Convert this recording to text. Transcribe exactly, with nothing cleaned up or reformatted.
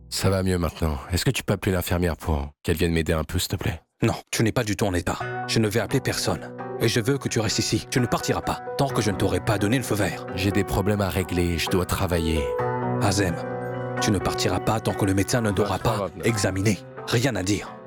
Ça va mieux maintenant. Est-ce que tu peux appeler l'infirmière pour qu'elle vienne m'aider un peu, s'il te plaît? Non, tu n'es pas du tout en état. Je ne vais appeler personne. Et je veux que tu restes ici. Tu ne partiras pas, tant que je ne t'aurai pas donné le feu vert. J'ai des problèmes à régler, je dois travailler. Azem, tu ne partiras pas tant que le médecin ne t'aura pas examiné. Rien à dire.